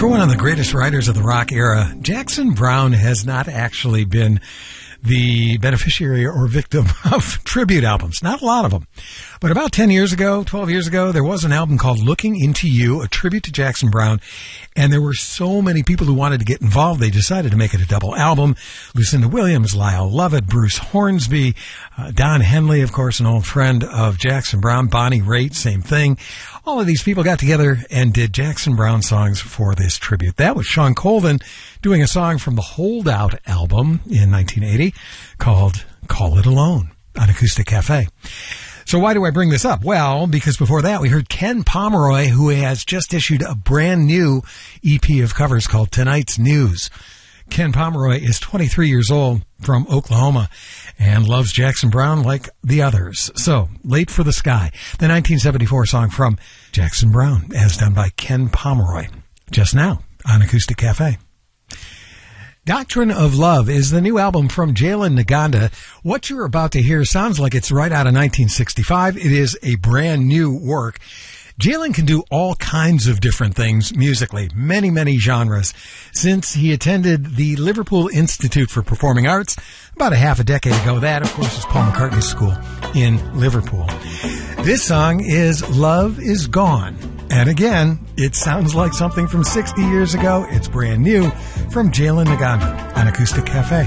For one of the greatest writers of the rock era, Jackson Browne has not actually been the beneficiary or victim of tribute albums. Not a lot of them. But about 10 years ago, 12 years ago, there was an album called Looking Into You, a tribute to Jackson Browne. And there were so many people who wanted to get involved, they decided to make it a double album. Lucinda Williams, Lyle Lovett, Bruce Hornsby, Don Henley, of course, an old friend of Jackson Browne, Bonnie Raitt, same thing. All of these people got together and did Jackson Browne songs for this tribute. That was Sean Colvin doing a song from the Holdout album in 1980 called Call It Alone on Acoustic Cafe. So why do I bring this up? Well, because before that we heard Ken Pomeroy, who has just issued a brand new EP of covers called Tonight's News. Ken Pomeroy is 23 years old from Oklahoma and loves Jackson Browne like the others. So, Late for the Sky, the 1974 song from Jackson Browne, as done by Ken Pomeroy, just now on Acoustic Cafe. Doctrine of Love is the new album from Jalen Naganda. What you're about to hear sounds like it's right out of 1965. It is a brand new work. Jalen can do all kinds of different things musically, many, many genres, since he attended the Liverpool Institute for Performing Arts about a half a decade ago. That, of course, is Paul McCartney's school in Liverpool. This song is Love Is Gone. And again, it sounds like something from 60 years ago. It's brand new from Jalen Naganda on Acoustic Cafe.